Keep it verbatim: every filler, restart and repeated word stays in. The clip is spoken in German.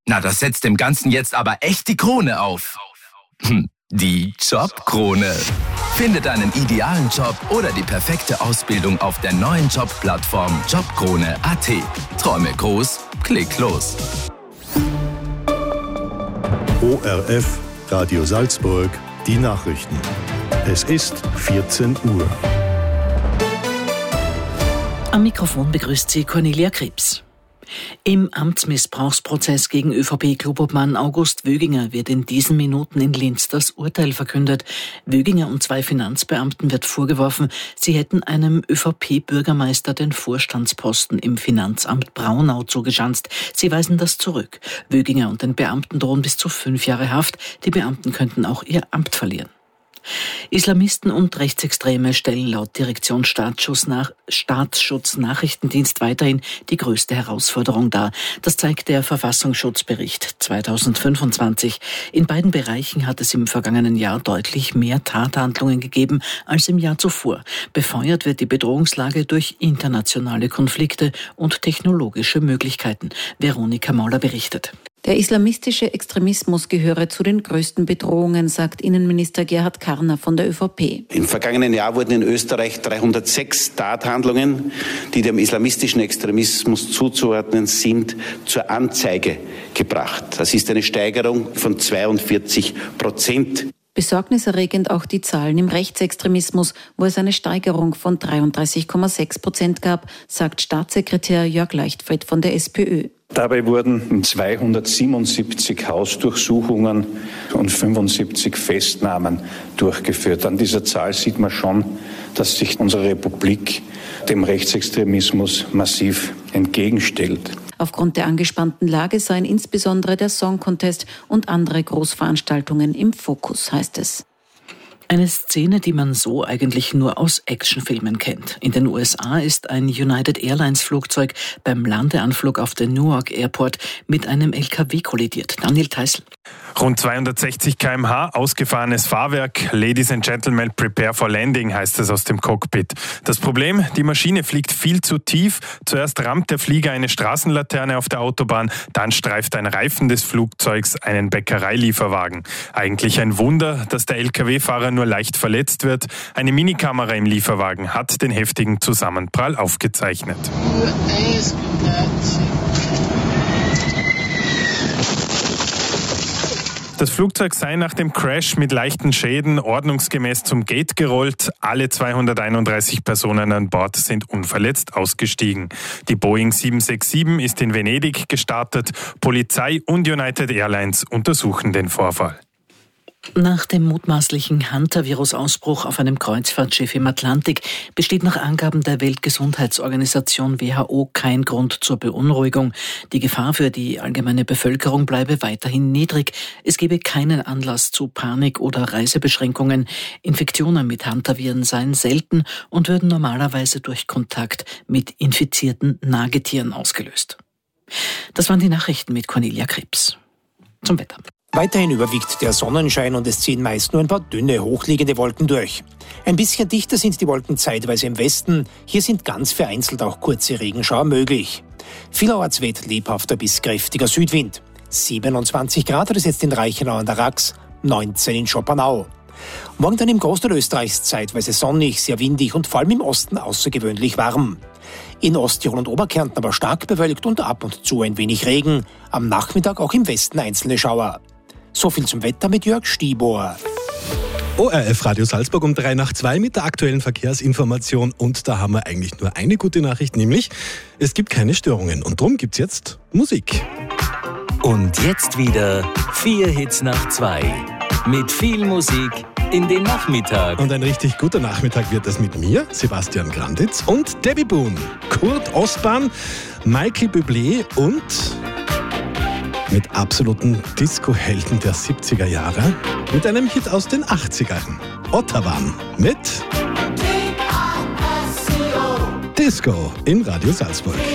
Na, das setzt dem Ganzen jetzt aber echt die Krone auf. Hm, die Jobkrone. Finde deinen idealen Job oder die perfekte Ausbildung auf der neuen Jobplattform jobkrone punkt a t. Träume groß, klick los. O R F, Radio Salzburg, die Nachrichten. Es ist vierzehn Uhr. Am Mikrofon begrüßt sie Cornelia Krebs. Im Amtsmissbrauchsprozess gegen ÖVP-Klubobmann August Wöginger wird in diesen Minuten in Linz das Urteil verkündet. Wöginger und zwei Finanzbeamten wird vorgeworfen, sie hätten einem ÖVP-Bürgermeister den Vorstandsposten im Finanzamt Braunau zugeschanzt. Sie weisen das zurück. Wöginger und den Beamten drohen bis zu fünf Jahre Haft. Die Beamten könnten auch ihr Amt verlieren. Islamisten und Rechtsextreme stellen laut Direktion Staatsschutz, nach, Staatsschutz Nachrichtendienst weiterhin die größte Herausforderung dar. Das zeigt der Verfassungsschutzbericht zweitausendfünfundzwanzig. In beiden Bereichen hat es im vergangenen Jahr deutlich mehr Tathandlungen gegeben als im Jahr zuvor. Befeuert wird die Bedrohungslage durch internationale Konflikte und technologische Möglichkeiten. Veronika Mauler berichtet. Der islamistische Extremismus gehöre zu den größten Bedrohungen, sagt Innenminister Gerhard Karner von der ÖVP. Im vergangenen Jahr wurden in Österreich dreihundertsechs Tathandlungen, die dem islamistischen Extremismus zuzuordnen sind, zur Anzeige gebracht. Das ist eine Steigerung von zweiundvierzig Prozent. Besorgniserregend auch die Zahlen im Rechtsextremismus, wo es eine Steigerung von dreiunddreißig Komma sechs Prozent gab, sagt Staatssekretär Jörg Leichtfried von der SPÖ. Dabei wurden zweihundertsiebenundsiebzig Hausdurchsuchungen und fünfundsiebzig Festnahmen durchgeführt. An dieser Zahl sieht man schon, dass sich unsere Republik dem Rechtsextremismus massiv entgegenstellt. Aufgrund der angespannten Lage seien insbesondere der Song Contest und andere Großveranstaltungen im Fokus, heißt es. Eine Szene, die man so eigentlich nur aus Actionfilmen kennt. In den U S A ist ein United Airlines Flugzeug beim Landeanflug auf den Newark Airport mit einem L K W kollidiert. Daniel Teissl. Rund zweihundertsechzig Kilometer pro Stunde, ausgefahrenes Fahrwerk. Ladies and Gentlemen, prepare for landing, heißt es aus dem Cockpit. Das Problem, die Maschine fliegt viel zu tief. Zuerst rammt der Flieger eine Straßenlaterne auf der Autobahn, dann streift ein Reifen des Flugzeugs einen Bäckereilieferwagen. Eigentlich ein Wunder, dass der L K W-Fahrer nur leicht verletzt wird. Eine Minikamera im Lieferwagen hat den heftigen Zusammenprall aufgezeichnet. Das Flugzeug sei nach dem Crash mit leichten Schäden ordnungsgemäß zum Gate gerollt. Alle zweihunderteinunddreißig Personen an Bord sind unverletzt ausgestiegen. Die Boeing sieben sechs sieben ist in Venedig gestartet. Polizei und United Airlines untersuchen den Vorfall. Nach dem mutmaßlichen Hunter-Virus-Ausbruch auf einem Kreuzfahrtschiff im Atlantik besteht nach Angaben der Weltgesundheitsorganisation W H O kein Grund zur Beunruhigung. Die Gefahr für die allgemeine Bevölkerung bleibe weiterhin niedrig. Es gebe keinen Anlass zu Panik oder Reisebeschränkungen. Infektionen mit Hunter-Viren seien selten und würden normalerweise durch Kontakt mit infizierten Nagetieren ausgelöst. Das waren die Nachrichten mit Cornelia Krebs. Zum Wetter. Weiterhin überwiegt der Sonnenschein und es ziehen meist nur ein paar dünne, hochliegende Wolken durch. Ein bisschen dichter sind die Wolken zeitweise im Westen. Hier sind ganz vereinzelt auch kurze Regenschauer möglich. Vielerorts weht lebhafter bis kräftiger Südwind. siebenundzwanzig Grad hat es jetzt in Reichenau an der Rax, neunzehn in Schoppernau. Morgen dann im Großteil Österreichs zeitweise sonnig, sehr windig und vor allem im Osten außergewöhnlich warm. In Osttirol und Oberkärnten aber stark bewölkt und ab und zu ein wenig Regen. Am Nachmittag auch im Westen einzelne Schauer. So viel zum Wetter mit Jörg Stiebor. O R F Radio Salzburg um drei nach zwei mit der aktuellen Verkehrsinformation. Und da haben wir eigentlich nur eine gute Nachricht, nämlich es gibt keine Störungen. Und darum gibt's jetzt Musik. Und jetzt wieder vier Hits nach zwei. Mit viel Musik in den Nachmittag. Und ein richtig guter Nachmittag wird es mit mir, Sebastian Granditz und Debbie Boone, Kurt Ostbahn, Michael Bublé und mit absoluten Disco-Helden der siebziger Jahre mit einem Hit aus den achtzigern. Ottawa mit Disco in Radio Salzburg.